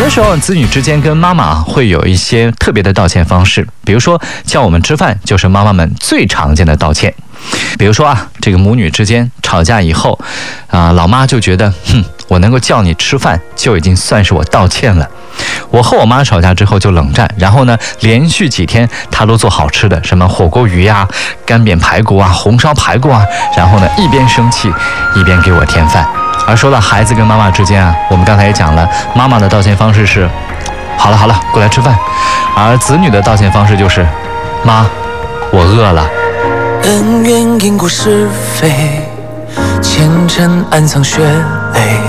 的时候，子女之间跟妈妈会有一些特别的道歉方式，比如说叫我们吃饭，就是妈妈们最常见的道歉。比如说这个母女之间吵架以后，老妈就觉得，我能够叫你吃饭，就已经算是我道歉了。我和我妈吵架之后就冷战，然后呢，连续几天她都做好吃的，什么火锅鱼啊、干煸排骨啊、红烧排骨啊，然后呢，一边生气一边给我添饭。而说到孩子跟妈妈之间我们刚才也讲了，妈妈的道歉方式是好了，过来吃饭，而子女的道歉方式就是妈，我饿了。 恩怨因果是非，前尘暗藏血泪。